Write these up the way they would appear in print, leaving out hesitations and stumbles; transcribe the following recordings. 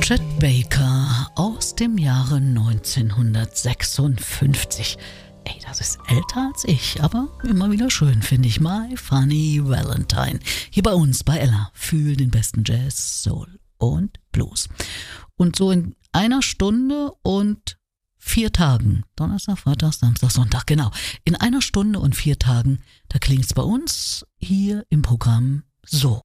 Chet Baker aus dem Jahre 1956. Ey, das ist älter als ich, aber immer wieder schön, finde ich. My Funny Valentine. Hier bei uns, bei Ella, für den besten Jazz, Soul und Blues. Und so in einer Stunde und 4 Tagen, Donnerstag, Freitag, Samstag, Sonntag, genau. In einer Stunde und 4 Tagen, da klingt's bei uns hier im Programm so.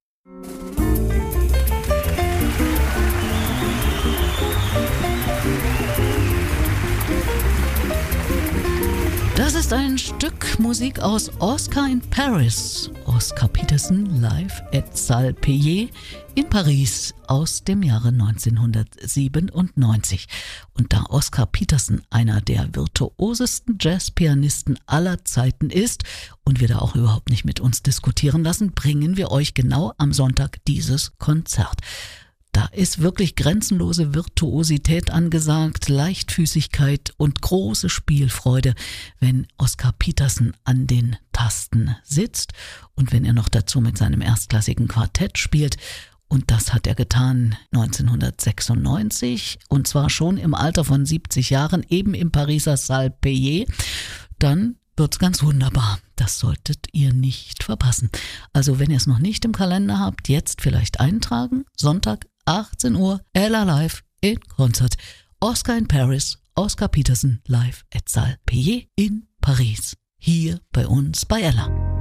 Das ist ein Stück Musik aus Oscar in Paris. Oscar Peterson live at Salle Payet in Paris aus dem Jahre 1997. Und da Oscar Peterson einer der virtuosesten Jazzpianisten aller Zeiten ist und wir da auch überhaupt nicht mit uns diskutieren lassen, bringen wir euch genau am Sonntag dieses Konzert. Da ist wirklich grenzenlose Virtuosität angesagt, Leichtfüßigkeit und große Spielfreude, wenn Oscar Peterson an den Tasten sitzt und wenn er noch dazu mit seinem erstklassigen Quartett spielt. Und das hat er getan 1996 und zwar schon im Alter von 70 Jahren, eben im Pariser Salle Payet. Dann wird's ganz wunderbar. Das solltet ihr nicht verpassen. Also wenn ihr es noch nicht im Kalender habt, jetzt vielleicht eintragen. Sonntag 18 Uhr, Ella live in Konzert. Oscar in Paris, Oscar Peterson live at Salle Payet in Paris. Hier bei uns bei Ella.